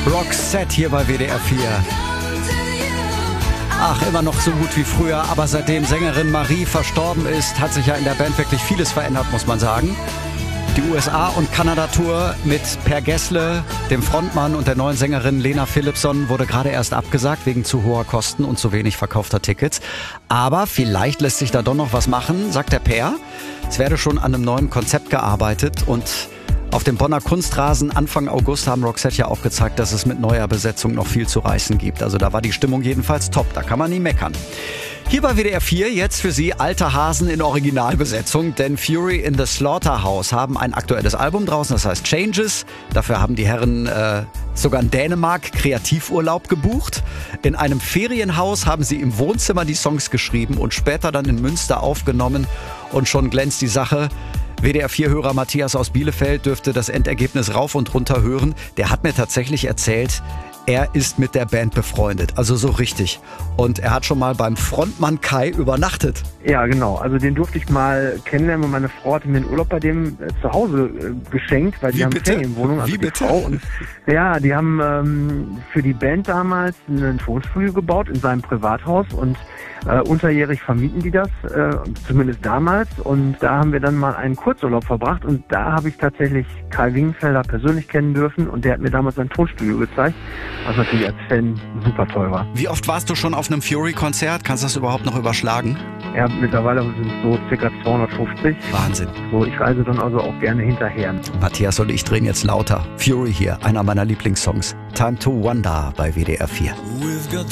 Roxette hier bei WDR 4. Ach, immer noch so gut wie früher, aber seitdem Sängerin Marie verstorben ist, hat sich ja in der Band wirklich vieles verändert, muss man sagen. Die USA- und Kanada-Tour mit Per Gessle, dem Frontmann, und der neuen Sängerin Lena Philipsson wurde gerade erst abgesagt wegen zu hoher Kosten und zu wenig verkaufter Tickets. Aber vielleicht lässt sich da doch noch was machen, sagt der Per. Es werde schon an einem neuen Konzept gearbeitet und auf dem Bonner Kunstrasen Anfang August haben Roxette ja auch gezeigt, dass es mit neuer Besetzung noch viel zu reißen gibt. Also da war die Stimmung jedenfalls top, da kann man nie meckern. Hier bei WDR 4 jetzt für Sie alte Hasen in Originalbesetzung, denn Fury in the Slaughterhouse haben ein aktuelles Album draußen, das heißt Changes. Dafür haben die Herren sogar in Dänemark Kreativurlaub gebucht. In einem Ferienhaus haben sie im Wohnzimmer die Songs geschrieben und später dann in Münster aufgenommen und schon glänzt die Sache. WDR-4-Hörer Matthias aus Bielefeld dürfte das Endergebnis rauf und runter hören. Der hat mir tatsächlich erzählt, er ist mit der Band befreundet, also so richtig. Und er hat schon mal beim Frontmann Kai übernachtet. Ja, genau. Also den durfte ich mal kennenlernen und meine Frau hat mir den Urlaub bei dem zu Hause geschenkt, weil die haben eine Ferienwohnung. Also Wie bitte? Frau. Und, ja, die haben für die Band damals ein Tonstudio gebaut in seinem Privathaus und unterjährig vermieten die das, zumindest damals. Und da haben wir dann mal einen Kurzurlaub verbracht und da habe ich tatsächlich Kai Wingenfelder persönlich kennen dürfen und der hat mir damals sein Tonstudio gezeigt, was natürlich als Fan super toll war. Wie oft warst du schon auf einem Fury-Konzert? Kannst du das überhaupt noch überschlagen? Ja, mittlerweile sind es so ca. 250. Wahnsinn. So, ich reise dann also auch gerne hinterher. Matthias und ich drehen jetzt lauter. Fury hier, einer meiner Lieblingssongs. Time to Wonder bei WDR 4.